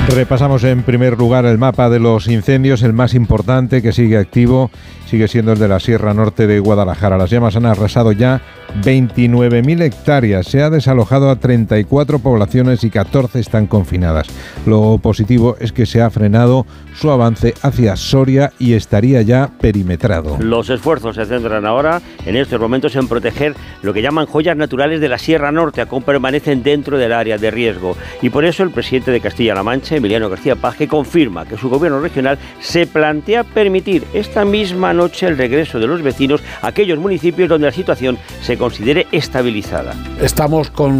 Repasamos en primer lugar el mapa de los incendios. El más importante que sigue activo sigue siendo el de la Sierra Norte de Guadalajara. Las llamas han arrasado ya 29.000 hectáreas. Se ha desalojado a 34 poblaciones y 14 están confinadas. Lo positivo es que se ha frenado su avance hacia Soria y estaría ya perimetrado. Los esfuerzos se centran ahora, en estos momentos, en proteger lo que llaman joyas naturales de la Sierra Norte, que aún permanecen dentro del área de riesgo. Y por eso el presidente de Castilla-La Mancha, Emiliano García Paje, confirma que su gobierno regional se plantea permitir esta misma noche el regreso de los vecinos a aquellos municipios donde la situación se considere estabilizada. Estamos con